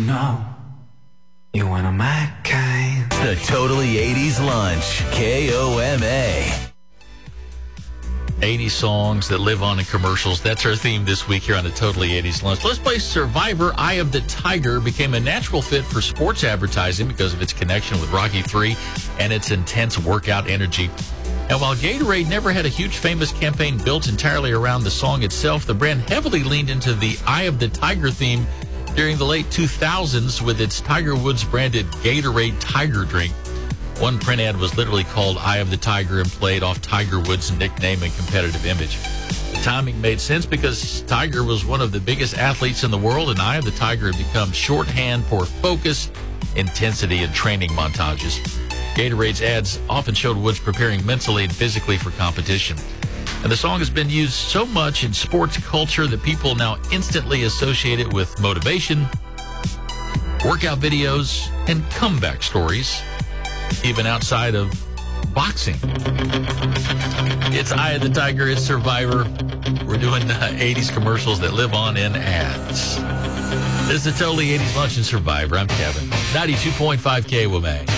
know you're one of my kind. The Totally 80s Lunch, KOMA. 80 songs that live on in commercials. That's our theme this week here on the Totally 80s Lunch. Let's play Survivor. Eye of the Tiger became a natural fit for sports advertising because of its connection with Rocky III and its intense workout energy. And while Gatorade never had a huge famous campaign built entirely around the song itself, the brand heavily leaned into the Eye of the Tiger theme during the late 2000s with its Tiger Woods branded Gatorade Tiger drink. One print ad was literally called Eye of the Tiger and played off Tiger Woods' nickname and competitive image. The timing made sense because Tiger was one of the biggest athletes in the world, and Eye of the Tiger had become shorthand for focus, intensity, and training montages. Gatorade's ads often showed Woods preparing mentally and physically for competition. And the song has been used so much in sports culture that people now instantly associate it with motivation, workout videos, and comeback stories, even outside of boxing. It's Eye of the Tiger, it's Survivor. We're doing 80s commercials that live on in ads. This is the Totally 80s Lunch and Survivor. I'm Kevin. 92.5 KOMA.